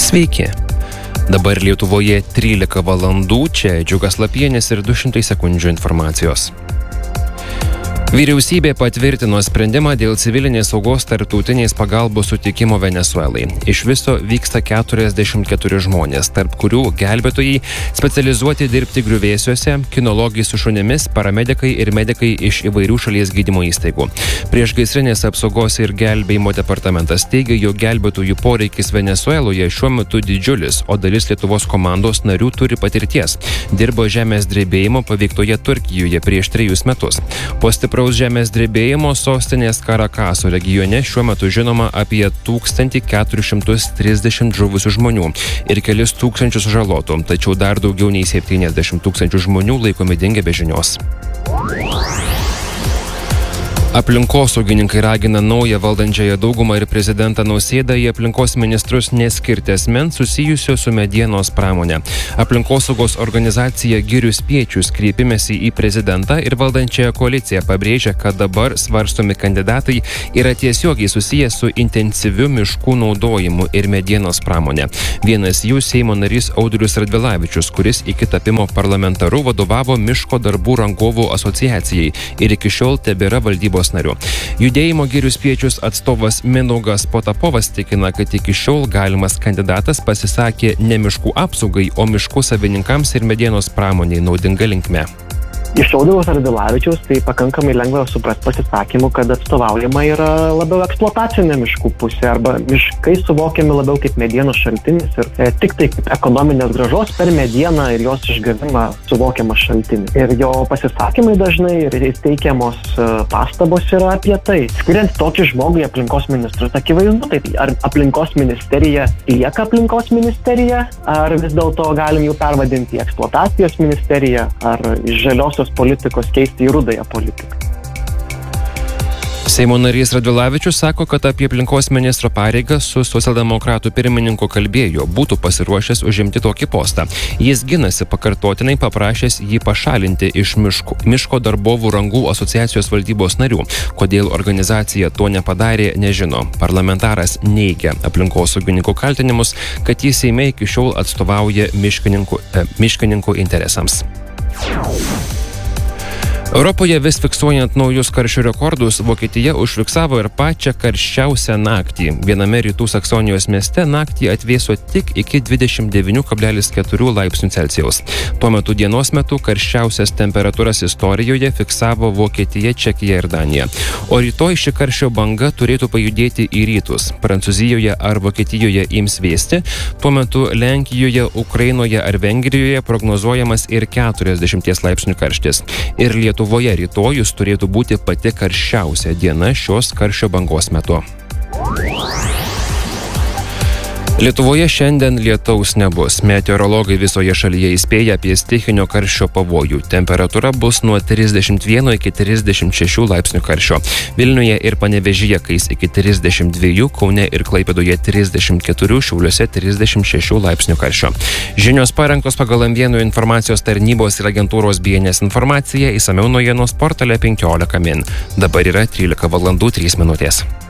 Sveiki. Dabar Lietuvoje 13 valandų, čia Džiugas Lapienis ir 200 sekundžių informacijos. Vyriausybė patvirtino sprendimą dėl civilinės saugos tarptautinės pagalbos suteikimo Venesuelai. Iš viso vyksta 44 žmonės, tarp kurių gelbėtojai, specializuoti dirbti griuvėsiuose, kinologai su šunimis, paramedikai ir medikai iš įvairių šalies gydymo įstaigų. Priešgaisrinės apsaugos ir gelbėjimo departamentas teigia, jog gelbėtojų poreikis Venesueloje šiuo metu didžiulis, o dalis Lietuvos komandos narių turi patirties. Dirbo žemės drebėjimo paveiktoje Turkijoje prieš 3 metus. Po stipraus žemės drebėjimo sostinės Karakaso regione šiuo metu žinoma apie 1430 žuvusių žmonių ir kelis tūkstančius sužalotų, tačiau dar daugiau nei 70 tūkstančių žmonių laikomi dingę be žinios. Aplinkosaugininkai ragina naują valdančiąją daugumą ir prezidentą Nausėdą į aplinkos ministrus neskirti asmens susijusio su medienos pramonė. Aplinkosaugos organizacija Girių Spiečius kreipimėsi į prezidentą ir valdančiąją koaliciją pabrėžia, kad dabar svarstomi kandidatai yra tiesiogiai susiję su intensyviu miškų naudojimu ir medienos pramonė. Vienas jų Seimo narys Audrius Radvilavičius, kuris iki tapimo parlamentaru vadovavo Miško darbų rangovų asociacijai ir iki šiol tebėra valdybos nariu. Judėjimo Girių Spiečius atstovas Mindaugas Potapovas tikina, kad iki šiol galimas kandidatas pasisakė ne miškų apsaugai, o miškų savininkams ir medienos pramoniai naudinga linkme. Iš Audriaus Radvilavičiaus tai pakankamai lengva suprasti pasisakymų, kad atstovaujama yra labiau eksploatacinė miškų pusė arba miškai suvokiami labiau kaip medienos šaltinis ir tik tai kaip ekonominės grąžos per medieną ir jos išgavimą suvokiamas šaltinis. Ir jo pasisakymai dažnai ir teikiamos pastabos yra apie tai. Skiriant tokį žmogų į aplinkos ministrus, akivaizdu, tai ar aplinkos ministerija lieka aplinkos ministerija, ar vis dėlto galim jų pervadinti į eksploatacijos ministeriją, ar iš žaliosios politikos keisti į rudąją politiką. Seimo narys Radvilavičius sako, kad apie aplinkos ministro pareigą su socialdemokratų pirmininku kalbėjo, būtų pasiruošęs užimti tokį postą. Jis ginasi pakartotinai paprašęs jį pašalinti iš Miško darbovų rangų asociacijos valdybos narių. Kodėl organizacija to nepadarė, nežino. Parlamentaras neigia aplinkosaugininkų kaltinimus, kad jis Seime iki šiol atstovauja miškininkų interesams. Europoje vis fiksuojant naujus karščio rekordus, Vokietija užfiksavo ir pačią karščiausią naktį. Viename rytų Saksonijos mieste naktį atvėso tik iki 29,4 laipsnių Celsijaus. Tuo metu dienos metu karščiausias temperatūras istorijoje fiksavo Vokietija, Čekija ir Danija. O rytoj ši karščio banga turėtų pajudėti į rytus. Prancūzijoje ar Vokietijoje ims vėsti, tuo metu Lenkijoje, Ukrainoje ar Vengrijoje prognozuojamas ir 40 laipsnių karštis. Ir Lietuvoje rytojus turėtų būti pati karščiausia diena šios karščio bangos metu. Lietuvoje šiandien lietaus nebus. Meteorologai visoje šalyje įspėja apie stichinio karščio pavojų. Temperatūra bus nuo 31 iki 36 laipsnių karščio. Vilniuje ir Panevėžyje kais iki 32, Kaune ir Klaipėdoje 34, Šiauliuose 36 laipsnių karščio. Žinios parengtos pagal M1 informacijos tarnybos ir agentūros BNS informaciją, išsamiau naujienos portale 15 min. Dabar yra 13 valandų 3 minutės.